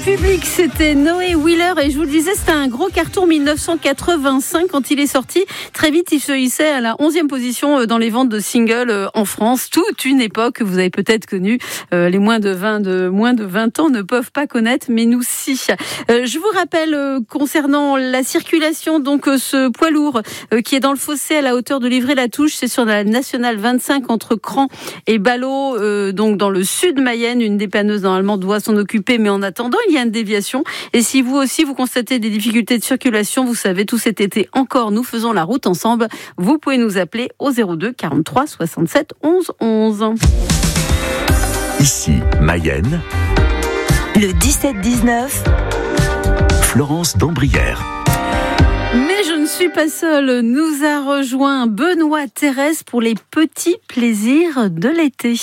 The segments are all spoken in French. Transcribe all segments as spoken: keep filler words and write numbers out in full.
Public, c'était Noé Wheeler et je vous le disais, c'était un gros carton mille neuf cent quatre-vingt-cinq quand il est sorti. Très vite, il se hissait à la onzième position dans les ventes de singles en France. Toute une époque que vous avez peut-être connue. Euh, les moins de vingt, de moins de vingt ans ne peuvent pas connaître, mais nous si. Euh, je vous rappelle euh, concernant la circulation, donc euh, ce poids lourd euh, qui est dans le fossé à la hauteur de Livry-la-Touche, c'est sur la nationale vingt-cinq entre Cran et Ballot, euh, donc dans le sud Mayenne. Une dépanneuse normalement doit s'en occuper, mais en attendant, il y a une déviation. Et si vous aussi, vous constatez des difficultés de circulation, vous savez, tout cet été encore, nous faisons la route ensemble. Vous pouvez nous appeler au zéro deux quarante-trois soixante-sept onze onze. Ici, Mayenne. Le dix-sept dix-neuf. Florence d'Ambrières. Mais je ne suis pas seule. Nous a rejoint Benoît Thérèse pour les petits plaisirs de l'été.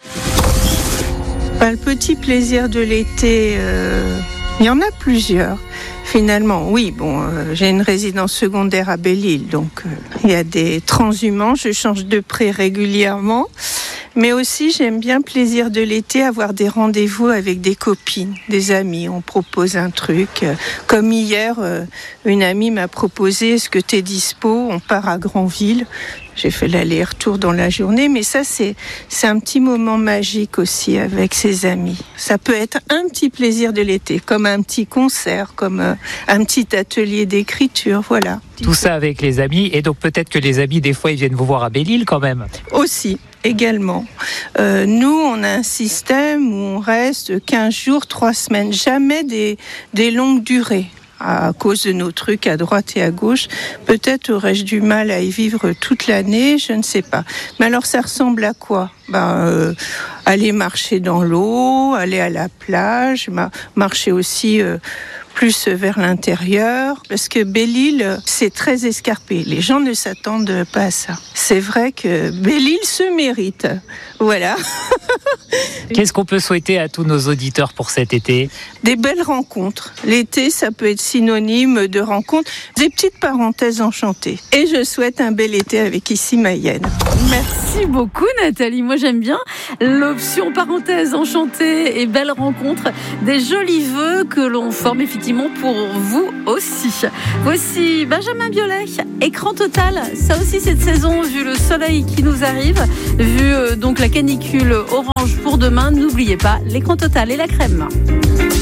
Ben, le petit plaisir de l'été, euh, il y en a plusieurs. Finalement, oui, bon, euh, j'ai une résidence secondaire à Belle-Île, donc euh, il y a des transhumants, je change de pré régulièrement. Mais aussi, j'aime bien plaisir de l'été, avoir des rendez-vous avec des copines, des amis. On propose un truc. Comme hier, euh, une amie m'a proposé, est-ce que t'es dispo ? On part à Granville. J'ai fait l'aller-retour dans la journée, mais ça, c'est, c'est un petit moment magique aussi avec ses amis. Ça peut être un petit plaisir de l'été, comme un petit concert, comme euh, un petit atelier d'écriture, voilà. Tout ça avec les amis, et donc peut-être que les amis, des fois, ils viennent vous voir à Belle-Île quand même. Aussi, également. Euh, nous, on a un système où on reste quinze jours, trois semaines, jamais des, des longues durées. À cause de nos trucs à droite et à gauche, peut-être aurais-je du mal à y vivre toute l'année, je ne sais pas. Mais alors ça ressemble à quoi ? Ben, euh, aller marcher dans l'eau, aller à la plage, ma- marcher aussi euh, plus vers l'intérieur, parce que Belle-Île, c'est très escarpé. Les gens ne s'attendent pas à ça. C'est vrai que Belle-Île se mérite. Voilà. Qu'est-ce qu'on peut souhaiter à tous nos auditeurs pour cet été ? Des belles rencontres. L'été, ça peut être synonyme de rencontres. Des petites parenthèses enchantées. Et je souhaite un bel été avec Ici Mayenne. Merci beaucoup Nathalie. Moi j'aime bien l'option parenthèse enchantée et belle rencontre. Des jolis vœux que l'on forme effectivement pour vous aussi. Voici Benjamin Biolay, Écran total. Ça aussi cette saison, vu le soleil qui nous arrive, vu euh, donc la canicule orange pour demain, n'oubliez pas l'écran total et la crème.